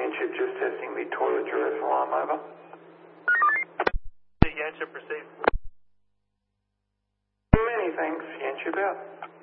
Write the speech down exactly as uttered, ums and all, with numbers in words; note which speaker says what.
Speaker 1: Yanship, just testing the toilet duress alarm, over.
Speaker 2: Yanship, proceed.
Speaker 1: Many thanks, Yanship out.